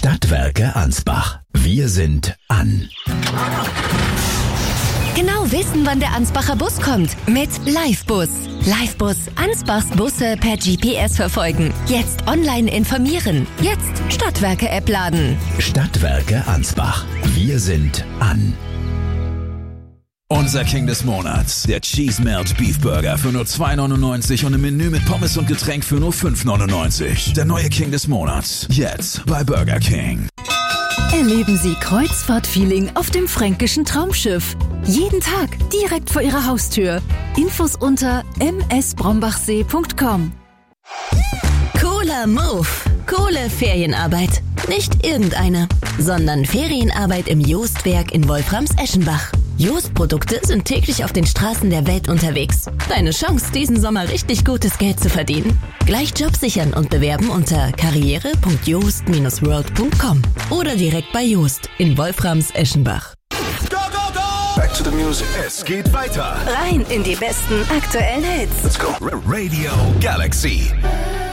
Stadtwerke Ansbach. Wir sind an. Genau wissen, wann der Ansbacher Bus kommt. Mit Livebus. Livebus. Ansbachs Busse per GPS verfolgen. Jetzt online informieren. Jetzt Stadtwerke-App laden. Stadtwerke Ansbach. Wir sind an. Unser King des Monats, der Cheese Melt Beef Burger für nur 2,99 und im Menü mit Pommes und Getränk für nur 5,99. Der neue King des Monats, jetzt bei Burger King. Erleben Sie Kreuzfahrt-Feeling auf dem fränkischen Traumschiff. Jeden Tag direkt vor Ihrer Haustür. Infos unter msbrombachsee.com. Cooler Move. Coole Ferienarbeit. Nicht irgendeine, sondern Ferienarbeit im Joostwerk in Wolframs-Eschenbach. Jost-Produkte sind täglich auf den Straßen der Welt unterwegs. Deine Chance, diesen Sommer richtig gutes Geld zu verdienen? Gleich Job sichern und bewerben unter karriere.joost-world.com oder direkt bei Joost in Wolframs-Eschenbach. Go, go, go! Back to the music. Es geht weiter. Rein in die besten aktuellen Hits. Let's go. Radio Galaxy.